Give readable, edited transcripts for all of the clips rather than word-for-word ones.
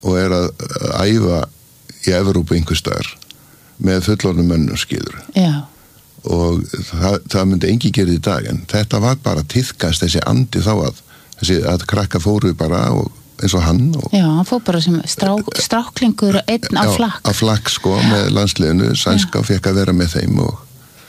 og að æfa í Evrópu einhvers staðar með fullorðnum mönnum skilur. Já. Og það myndi engi gera í dag, en þetta var bara tíðkast þessi andi þá að krakka fóru bara og eins og hann. Og, já, hann fór bara sem stráklingur einn á flakk. Á flakk sko, með landsliðinu, sænska og fekk að vera með þeim og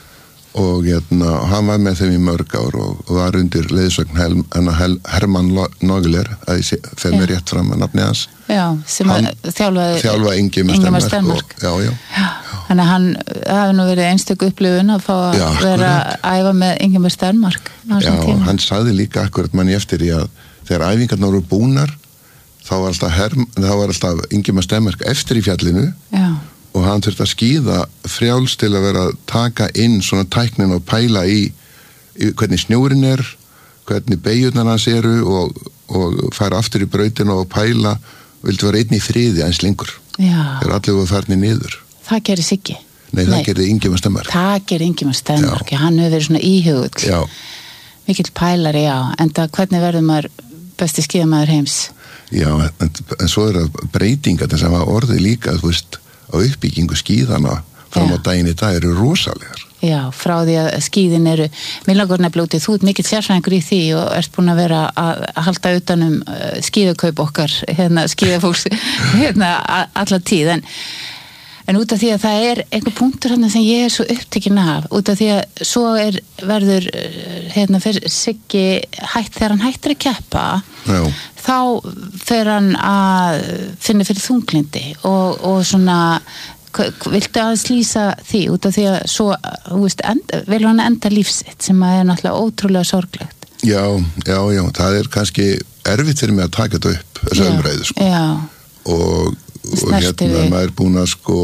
hann var með þeim í mörg ár og var undir leiðsögn Hermann Nogler, að ég fer mér rétt fram að nafni hans. Já, sem þjálfa Ingimar Stenmark. Já. Þannig að það hefði nú verið einstök upplifun að fá að vera að æfa með Ingimar Stenmark. Já, hann sagði líka akkurat manni eftir í að þegar æfingarnar voru búnar, þá var alltaf Ingimar Stenmark eftir í fjallinu. Já. Og hann þurfti að skíða frjáls til að vera að taka inn svona tæknin og pæla í hvernig snjórinn hvernig beygjurnar hans eru og fara aftur í brautina og pæla og vildi vera einn í friði eins lengur. Já. Þegar allir voru farnir niður. Það gerir Siggi. Nei, það gerir Ingimar Stenmark. Það gerir Ingimar Stenmark, hann hefur verið svona íhugull. Já. Mikill pælari, já. En hvernig verður maður besti skíðamaður heims? Já, en svo það breytingar þess að maður orðið líka, þú veist, á uppbyggingu skíðana fram á daginn í dag eru rosalegar. Já, frá því að skíðin eru mér langar nefnilega út í þú ert mikill sérfræðingur í því og ert búin að vera að halda utanum skíðakaup okkar skíðafólks alla tíð en út af því að það einhver punktur hann sem ég svo upptekin af út af því að svo verður fyrir Siggi þegar hann hættir að keppa þá fer hann að finna fyrir þunglindi og svona viltu aðeins lýsa því út af því að svo, vil hann enda lífsitt sem að náttúrulega ótrúlega sorglegt. Já, það kannski erfitt fyrir mig að taka þetta upp þessa umræðu sko. Já. Og maður búin að sko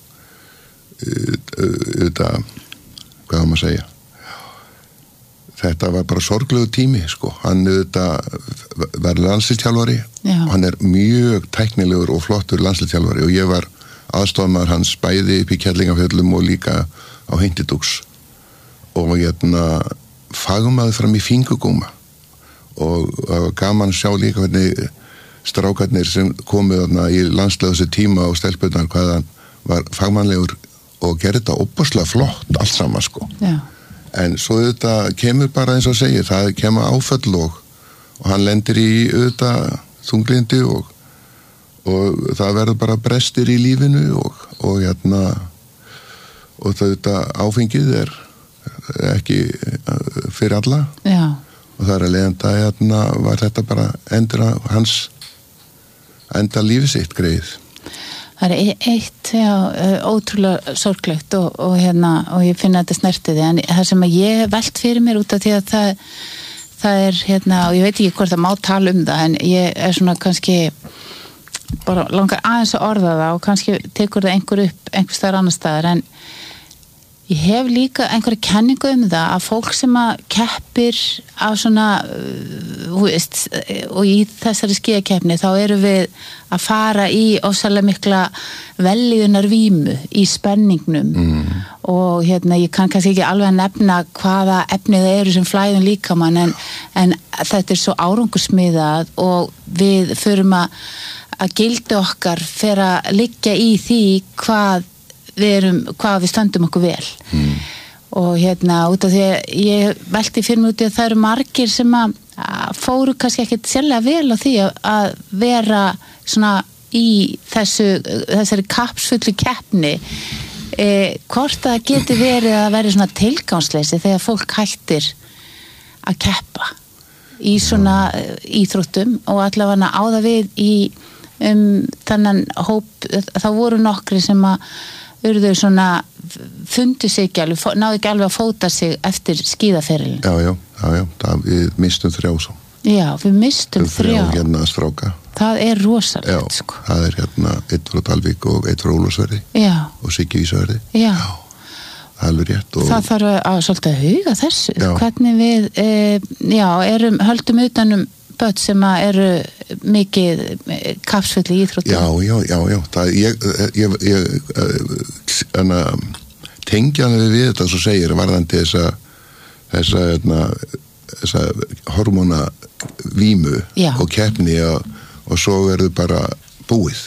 hvað maður segja þetta var bara sorglegu tími sko, hann var landsliðsþjálfari og hann mjög tæknilegur og flottur landsliðsþjálfari og ég var aðstofamaður hans bæði upp í Kerlingafjöllum og líka á Hengidúks og fagmaður fram í fingugóma og það var gaman að sjá líka hvernig strákarnir sem komu þarna í landsliði þessu tíma og stelpurnar hvað hann var fagmannlegur og gerði þetta óbúslega flott allt saman sko. Já. En svo þetta kemur bara eins og segir, það kemur áföll og hann lendir í þunglindi og það verður bara brestir í lífinu og þetta áfengið ekki fyrir alla. Já. Og það að leiðanda var þetta bara enda lífið sitt greið. Það eitt ótrúlega sorglegt og ég finna þetta snertiði en það sem að ég velt fyrir mér út af því að það og ég veit ekki hvort það má tala um það en ég svona kannski bara langar aðeins að orða það og kannski tekur það einhver upp einhvers staðar annar staðar en ég hef líka einhverja kenningu um það að fólk sem að keppir á svona og í þessari skíðakeppni þá erum við að fara í ofsalega mikla vellíðunar vímu í spenningnum og ég kann kannski ekki alveg að nefna hvaða efni það eru sem flæðum líkamann en þetta svo árangursmiðað og við förum að gildi okkar fer að liggja í því hvað við stöndum okkur vel og út af því að ég velti fyrir mig út í að það eru margir sem að fóru kannski ekkert sérlega vel á því að vera svona í þessari kappsfullu keppni hvort það geti verið að vera svona tilgangsleysi þegar fólk hættir að keppa í svona íþróttum og allavega á það við í þannan hóp þá voru nokkri sem að urðu svona fundu sig ekki alveg, náðu ekki alveg að fóta sig eftir skíðaferilin. Já, við mistum 3 svo. Já, við mistum 3. Stráka. Það rosalegt, sko. Já, það 1 frá Dalvík og 1 frá Ólafsverði. Já. Og Siggi Ísafirði. Já. Það alveg rétt. Það þarf að svolítið að huga þessu. Já. Hvernig við, höldum utanum börn sem eru mikið kappsfull í íþróttum. Já. Það, ég tengja við þetta svo segir varðandi þessa hormóna vímu og keppni og svo verður bara búið